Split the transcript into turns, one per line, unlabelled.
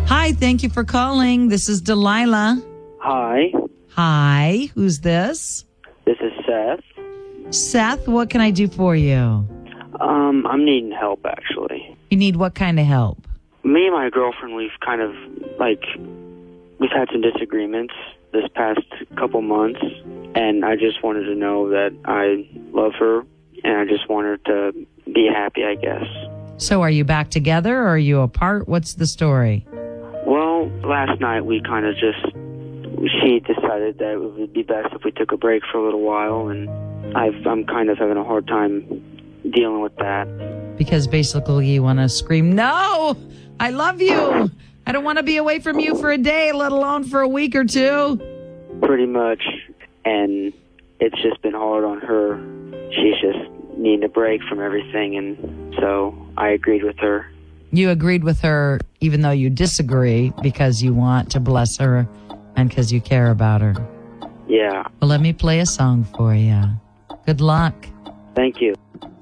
Hi, thank you for calling. This is Delilah.
Hi,
Hi, who's this?
this is Seth.
Seth, what can I do for you?
I'm needing help, actually.
You need what kind of help?
Me and my girlfriend, we've had some disagreements this past couple months, and I just wanted to know that I love her, and I just want her to be happy, I guess.
So are you back together or are you apart? What's the story?
Well, last night she decided that it would be best if we took a break for a little while, and I'm kind of having a hard time dealing with that.
Because basically you want to scream, no, I love you. I don't want to be away from you for a day, let alone for a week or two.
Pretty much, and it's just been hard on her. She's just needing a break from everything, and so I agreed with her.
You agreed with her even though you disagree because you want to bless her and because you care about her.
Yeah.
Well, let me play a song for you. Good luck.
Thank you.